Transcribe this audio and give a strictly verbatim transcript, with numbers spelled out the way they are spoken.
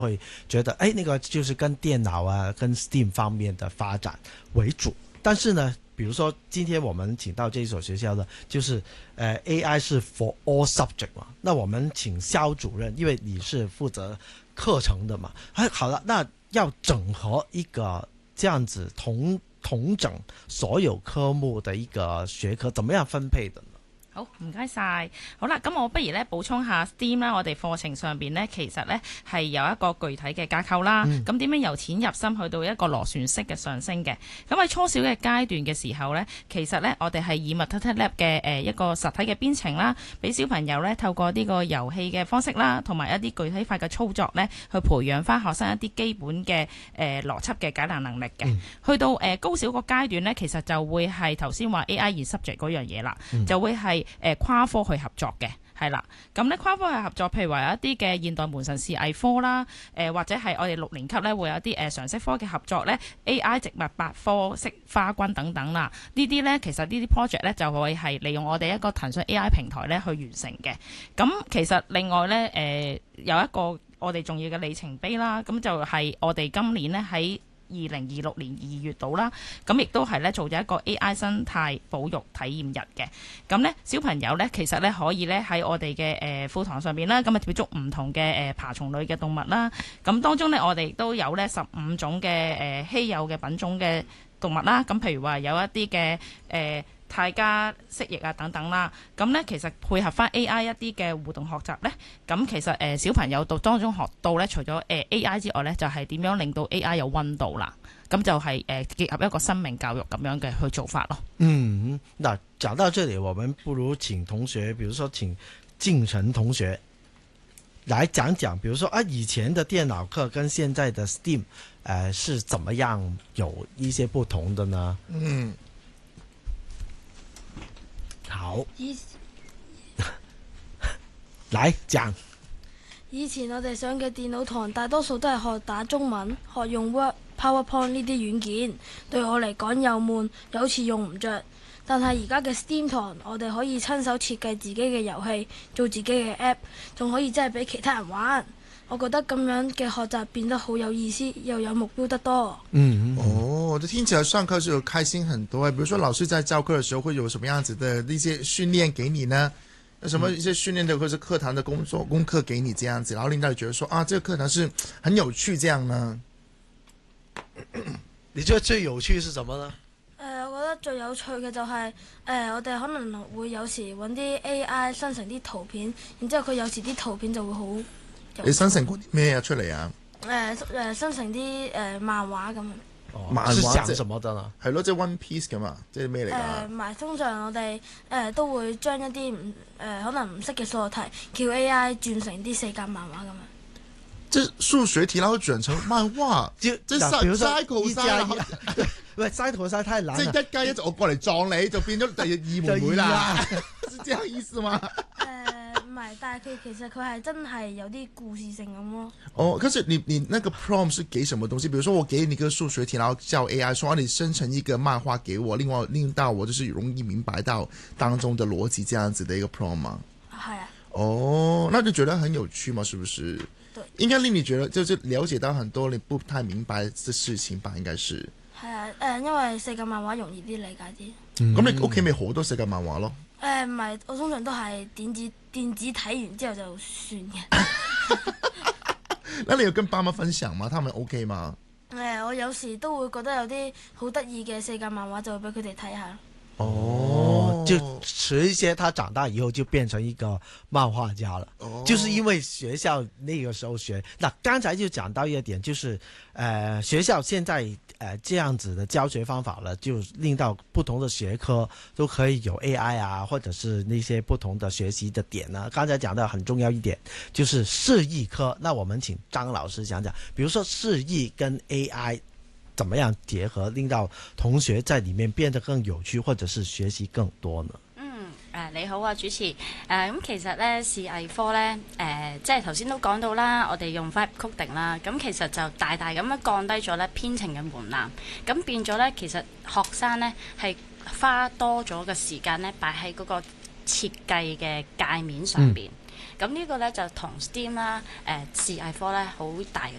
會覺得，誒，那個就是跟電腦啊、跟 STEAM 方面的發展為主。但是呢，比如說今天我們請到這所學校呢，就是呃 A I 是 for all subject 嘛。那我們請肖主任，因為你是負責課程的嘛。哎，好了，那要整合一個這樣子同統整所有科目的一個學科，怎麼樣分配的呢？ 好，唔該晒。好啦，咁我不如咧補充下 STEAM 啦。我哋課程上邊咧，其實咧係有一個具體嘅架構啦。咁點樣由淺入深去到一個螺旋式嘅上升嘅？咁喺初小嘅階段嘅時候咧，其實咧我哋係以 Matematik Lab 嘅誒一個實體嘅編程啦，俾小朋友咧透過呢個遊戲嘅方式啦，同埋一啲具體化嘅操作咧，去培養翻學生一啲基本嘅誒邏輯嘅解難能力嘅。嗯、去到誒、呃、高小個階段咧，其實就會係頭先話 A I 二 subject 嗰樣嘢啦，嗯、就會係。誒跨科去合作嘅，係啦。咁咧跨科去合作，譬如話有一啲嘅現代門神視藝科啦，誒、呃、或者係我哋六年級咧會有啲誒、呃、常識科嘅合作咧 ，A I 植物百科式花軍等等啦。呢啲咧其實呢啲 project 咧就會係利用我哋一個騰訊 A I 平台咧去完成嘅。咁其實另外咧誒、呃、有一個我哋重要嘅里程碑啦，咁就係我哋今年咧喺二零二六年二月度啦，咁亦都係咧做咗一個 A I 生態保育體驗日嘅。咁咧小朋友咧其實咧可以咧喺我哋嘅誒課堂上邊啦，咁啊接觸唔同嘅誒爬蟲類嘅動物啦。咁當中咧我哋亦都有咧十五種嘅誒稀有嘅品種嘅動物啦。咁譬如話有一啲嘅誒泰加蜥蜴啊等等啦，咁咧其實配合翻 A I 一啲嘅互動學習咧，咁其實誒、呃、小朋友到當中學到咧，除咗誒、呃、A I 之外咧，就係、是、點樣令到 A I 有溫度啦，咁就係、是、誒、呃、結合一個生命教育咁樣嘅去做法咯。 嗯，嗱，講到這裡，我們不如請同學，比如說請敬晨同學來講講，比如說啊，以前的電腦課跟現在的 STEAM，誒、呃，是怎麼樣有一些不同的呢？嗯。好， 以來講。 以前我哋上嘅電腦堂，大多數都係學打中文，學用 Word、PowerPoint 呢啲軟件，對我嚟講又悶，又好似用唔着。但係而家嘅 STEAM 堂，我哋可以親手設計自己嘅遊戲，做自己嘅 app， 仲可以真係俾其他人玩。我覺得咁樣嘅學習變得好有意思，又有目標得多。 嗯，哦，這聽起來上課是有開心很多。比如說老師在教課的時候會有什麼樣子的一些訓練給你呢？有什麼一些訓練的或者課堂的工作功課給你這樣子，然後令到你覺得說啊，這個課堂是很有趣這樣呢？ 你覺得最有趣是什麼呢？ 誒、呃，我覺得最有趣嘅就係、是、誒、呃，我哋可能會有時揾啲 A I 生成啲圖片，然之後佢有時啲圖片就會好。 你生成過啲咩啊出嚟啊？ 誒誒、呃，生成啲誒、呃、漫畫咁。 哦， 漫畫是講什麼的呢？ 係咯，即係 One Piece 咁啊，即係咩嚟㗎？ 誒，唔係，通常我哋誒、呃、都會將一啲唔誒可能唔識嘅數學題，叫 A I 轉成啲四格漫畫咁樣。 即係數學題，然後轉成漫畫， 就即係嘥圖嘥， 喂，嘥圖嘥太難。 即係一加一就我過嚟撞你，就變咗第二妹妹啦，是這樣意思嗎？ 誒唔係，但係佢其實佢係真係有啲故事性咁咯。 哦，可是你你那個 prompt 是給什麼東西？比如說我給你個數學題，然後叫 A I 說，你生成一個漫畫給我，另外令到我就是容易明白到當中的邏輯，這樣子的一個 prompt 嗎？ 係啊。 哦，那就覺得很有趣嘛，是不是？ 對。應該令你覺得就是了解到很多你不太明白的事情吧？應該是。 係啊，誒、呃，因為四格漫畫容易啲理解啲。咁、 嗯、你屋企咪好多四格漫畫咯？ 誒唔係，我通常都係電子電子睇完之後就算嘅。 那你有跟爸媽分享嗎？他們 OK 嗎？ 誒、呃，我有時都會覺得有啲好得意嘅四格漫畫，就會俾佢哋睇下。 哦，就遲一些，他長大以後就變成一個漫畫家了。哦，就是因為學校那個時候學。那剛才就講到一點，就是，呃，學校現在呃這樣子的教學方法了，就令到不同的學科都可以有 A I 啊，或者是那些不同的學習的點呢。剛才講到很重要一點，就是視藝科。那我們請張老師講講，比如說視藝跟 A I。怎麼樣結合，令到同學在裡面變得更有趣，或者是學習更多呢？ 嗯，誒、呃、你好啊，主持。誒、呃、咁其實咧，視藝科咧，誒、呃、即係頭先都講到啦，我哋用 Vibe Coding 啦，咁其實就大大咁樣降低咗咧編程嘅門檻，咁變咗咧，其實學生咧係花多咗嘅時間咧，擺喺嗰個設計嘅界面上邊。嗯咁呢個咧就同 STEAM 啦、誒視藝科咧好大嘅